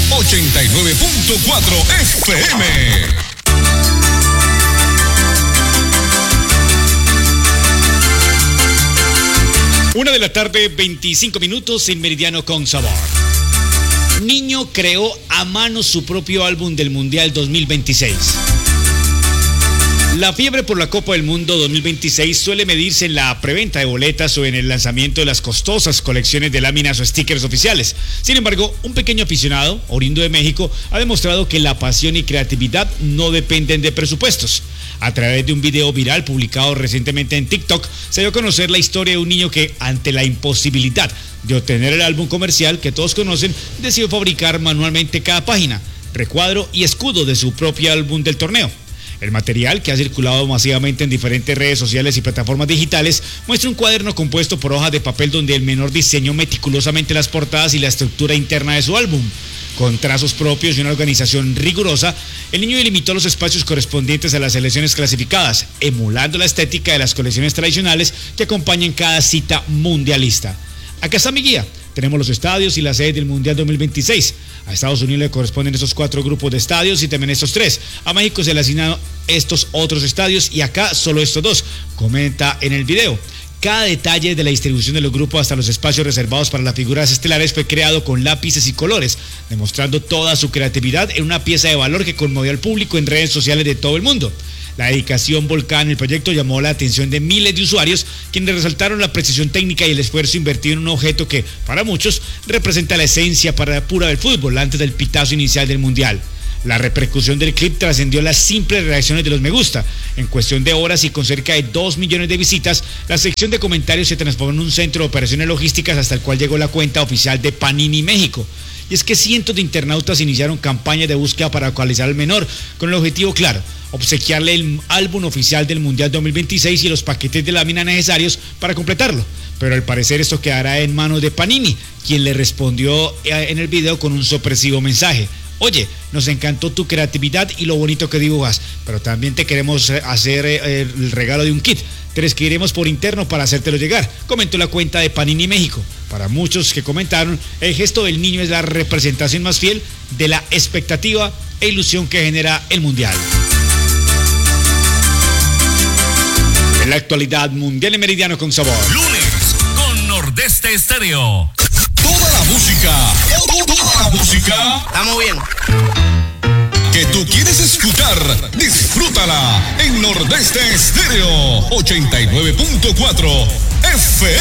89.4 FM. Una de la tarde, 25 minutos en Meridiano con Sabor. Niño creó a mano su propio álbum del Mundial 2026. La fiebre por la Copa del Mundo 2026 suele medirse en la preventa de boletas o en el lanzamiento de las costosas colecciones de láminas o stickers oficiales. Sin embargo, un pequeño aficionado, oriundo de México, ha demostrado que la pasión y creatividad no dependen de presupuestos. A través de un video viral publicado recientemente en TikTok, se dio a conocer la historia de un niño que, ante la imposibilidad de obtener el álbum comercial que todos conocen, decidió fabricar manualmente cada página, recuadro y escudo de su propio álbum del torneo. El material, que ha circulado masivamente en diferentes redes sociales y plataformas digitales, muestra un cuaderno compuesto por hojas de papel donde el menor diseñó meticulosamente las portadas y la estructura interna de su álbum. Con trazos propios y una organización rigurosa, el niño delimitó los espacios correspondientes a las selecciones clasificadas, emulando la estética de las colecciones tradicionales que acompañan cada cita mundialista. Acá está mi guía. Tenemos los estadios y las sedes del Mundial 2026. A Estados Unidos le corresponden estos 4 grupos de estadios y también estos 3. A México se le asignan estos otros estadios y acá solo estos 2. Comenta en el video. Cada detalle de la distribución de los grupos hasta los espacios reservados para las figuras estelares fue creado con lápices y colores, demostrando toda su creatividad en una pieza de valor que conmovió al público en redes sociales de todo el mundo. La dedicación volcada en el proyecto llamó la atención de miles de usuarios, quienes resaltaron la precisión técnica y el esfuerzo invertido en un objeto que, para muchos, representa la esencia pura del fútbol antes del pitazo inicial del Mundial. La repercusión del clip trascendió las simples reacciones de los me gusta. En cuestión de horas y con cerca de 2 millones de visitas, la sección de comentarios se transformó en un centro de operaciones logísticas hasta el cual llegó la cuenta oficial de Panini México. Y es que cientos de internautas iniciaron campañas de búsqueda para localizar al menor, con el objetivo claro: obsequiarle el álbum oficial del Mundial 2026 y los paquetes de lámina necesarios para completarlo. Pero al parecer esto quedará en manos de Panini, quien le respondió en el video con un sorpresivo mensaje. Oye, nos encantó tu creatividad y lo bonito que dibujas, pero también te queremos hacer el regalo de un kit. Te lo escribiremos por interno para hacértelo llegar, comentó la cuenta de Panini México. Para muchos que comentaron, el gesto del niño es la representación más fiel de la expectativa e ilusión que genera el Mundial. En la actualidad, Mundial en Meridiano con Sabor. Lunes con Nordeste Estéreo. Toda la música. Estamos bien. Que tú quieres escuchar, disfrútala en Nordeste Estéreo 89.4 FM.